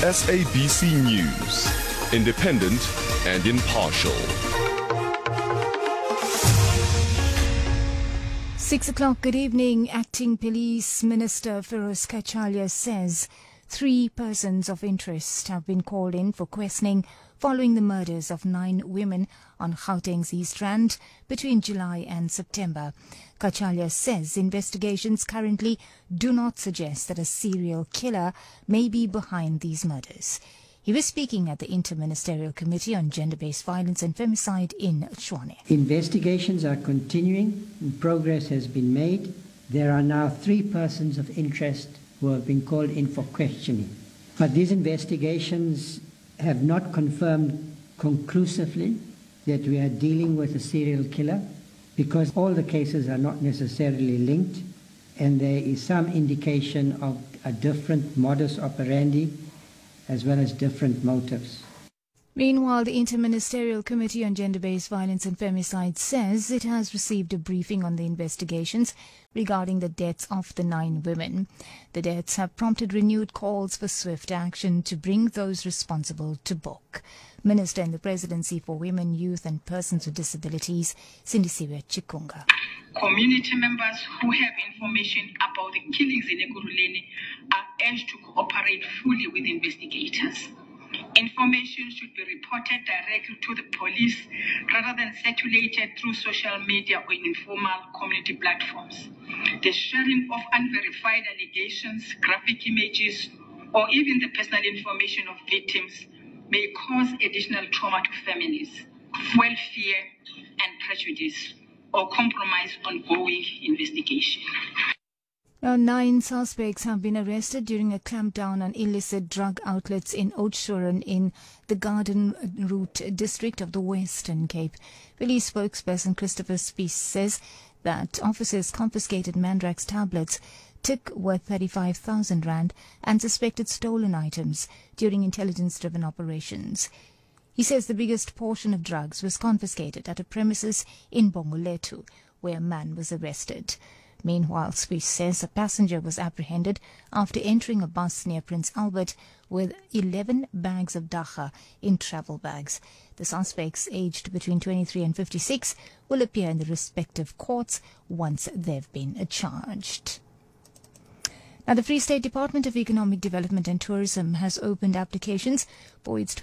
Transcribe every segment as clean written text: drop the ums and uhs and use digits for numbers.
SABC News, independent and impartial. 6 o'clock, good evening. Acting Police Minister Feroz Kachalia says 3 persons of interest have been called in for questioning following the murders of 9 women on Gauteng's East Rand between July and September. Kachalia says investigations currently do not suggest that a serial killer may be behind these murders. He was speaking at the Inter-Ministerial Committee on Gender-Based Violence and Femicide in Tshwane. Investigations are continuing and progress has been made. There are now 3 persons of interest who have been called in for questioning. But these investigations have not confirmed conclusively that we are dealing with a serial killer, because all the cases are not necessarily linked and there is some indication of a different modus operandi as well as different motives. Meanwhile, the Inter-Ministerial Committee on Gender-Based Violence and Femicide says it has received a briefing on the investigations regarding the deaths of the 9 women. The deaths have prompted renewed calls for swift action to bring those responsible to book. Minister in the Presidency for Women, Youth and Persons with Disabilities, Sindisiwe Chikunga. Community members who have information about the killings in Ekurhuleni are urged to cooperate fully with investigators. Information should be reported directly to the police rather than circulated through social media or in informal community platforms. The sharing of unverified allegations, graphic images, or even the personal information of victims may cause additional trauma to families, fuel fear and prejudice, or compromise ongoing investigation. Now, 9 suspects have been arrested during a clampdown on illicit drug outlets in Oudtshoorn in the Garden Route district of the Western Cape. Police spokesperson Christopher Spies says that officers confiscated Mandrax tablets, took worth 35,000 rand and suspected stolen items during intelligence-driven operations. He says the biggest portion of drugs was confiscated at a premises in Bongoletu, where a man was arrested. Meanwhile, Spies says a passenger was apprehended after entering a bus near Prince Albert with 11 bags of dagga in travel bags. The suspects, aged between 23 and 56, will appear in the respective courts once they've been charged. Now, the Free State Department of Economic Development and Tourism has opened applications for its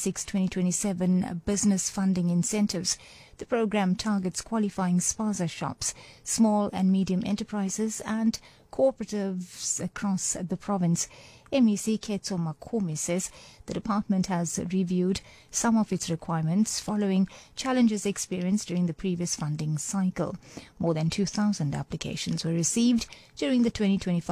2026-2027 business funding incentives. The program targets qualifying spaza shops, small and medium enterprises and cooperatives across the province. MEC Ketso Makome says the department has reviewed some of its requirements following challenges experienced during the previous funding cycle. More than 2,000 applications were received during the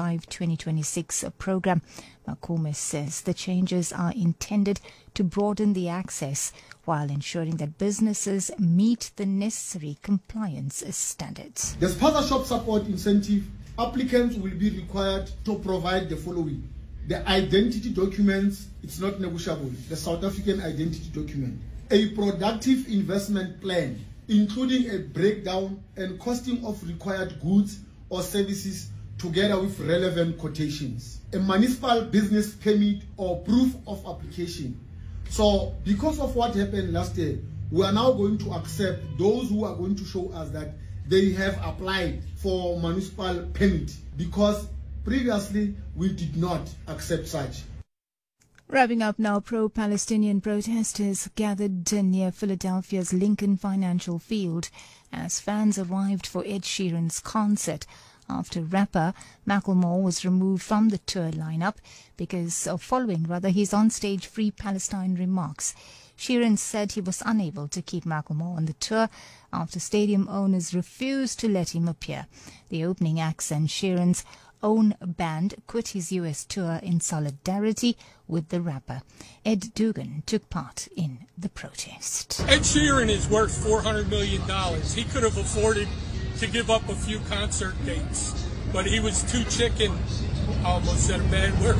2025-2026 program. Makome says the changes are intended to broaden the access while ensuring that businesses meet the necessary compliance standards. The spaza shop support incentive, applicants will be required to provide the following. The identity documents, it's not negotiable, the South African identity document. A productive investment plan, including a breakdown and costing of required goods or services together with relevant quotations. A municipal business permit or proof of application. So because of what happened last year, we are now going to accept those who are going to show us that they have applied for municipal permit, because previously we did not accept such. Wrapping up now, pro-Palestinian protesters gathered near Philadelphia's Lincoln Financial Field as fans arrived for Ed Sheeran's concert after rapper Macklemore was removed from the tour lineup because of following his on-stage Free Palestine remarks. Sheeran said he was unable to keep Macklemore on the tour after stadium owners refused to let him appear. The opening acts and Sheeran's own band quit his US tour in solidarity with the rapper. Ed Dugan took part in the protest. Ed Sheeran is worth $400 million. He could have afforded to give up a few concert dates, but he was too chicken. I almost said a bad word.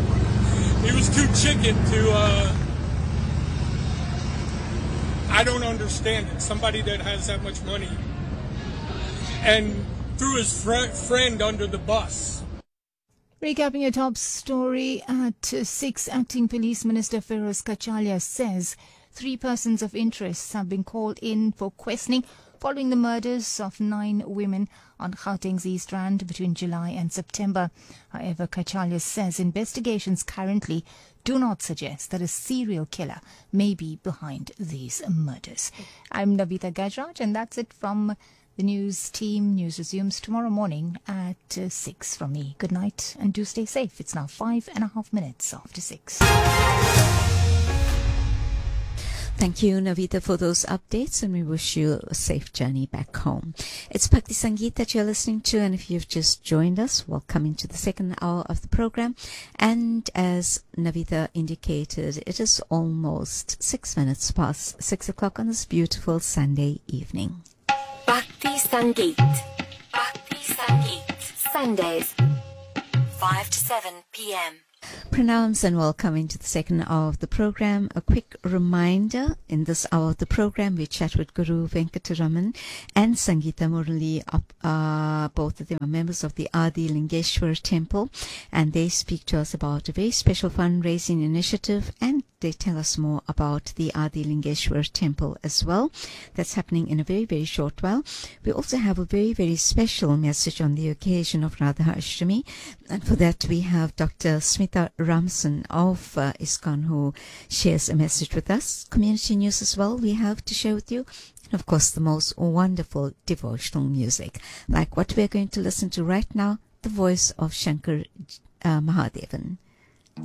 He was too chicken to, I don't understand it. Somebody that has that much money and threw his friend under the bus. Recapping your top story at 6, Acting Police Minister Feroz Kachalia says 3 persons of interest have been called in for questioning following the murders of 9 women on Gauteng's East Rand between July and September. However, Kachalia says investigations currently do not suggest that a serial killer may be behind these murders. I'm Navita Gajraj, and that's it from the news team. News resumes tomorrow morning at 6 from me. Good night and do stay safe. It's now 5.5 minutes after 6. Thank you, Navita, for those updates, and we wish you a safe journey back home. It's Bhakti Sangeet that you're listening to, and if you've just joined us, welcome into the second hour of the program. And as Navita indicated, it is almost 6 minutes past 6 o'clock on this beautiful Sunday evening. Bhakti Sangeet. Bhakti Sangeet. Sundays, 5 to 7 p.m. Pranams and welcome into the second hour of the program. A quick reminder, in this hour of the program, we chat with Guru Venkataraman and Sangeeta Murali. Both of them are members of the Adi Lingeshwar Temple, and they speak to us about a very special fundraising initiative, and they tell us more about the Adi Lingeshwar Temple as well. That's happening in a very, very short while. We also have a very, very special message on the occasion of Radha Ashtami, and for that we have Dr. Smita Ramson of ISKCON, who shares a message with us. Community news as well we have to share with you. And of course, the most wonderful devotional music, like what we're going to listen to right now, the voice of Shankar Mahadevan.